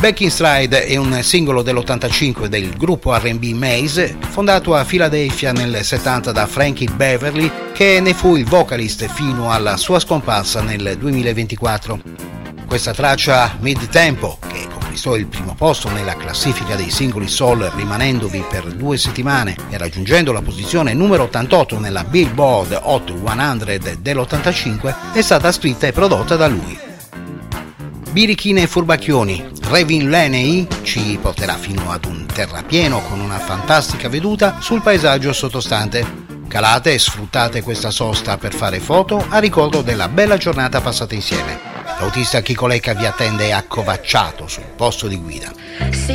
Back in Stride è un singolo dell'85 del gruppo R&B Maze, fondato a Philadelphia nel 70 da Frankie Beverly, che ne fu il vocalist fino alla sua scomparsa nel 2024. Questa traccia mid-tempo, che conquistò il primo posto nella classifica dei singoli soul rimanendovi per 2 settimane e raggiungendo la posizione numero 88 nella Billboard Hot 100 dell'85, è stata scritta e prodotta da lui. Birichine e furbacchioni, Ravin Laney ci porterà fino ad un terrapieno con una fantastica veduta sul paesaggio sottostante. Calate e sfruttate questa sosta per fare foto a ricordo della bella giornata passata insieme. L'autista Chico Lecca vi attende accovacciato sul posto di guida.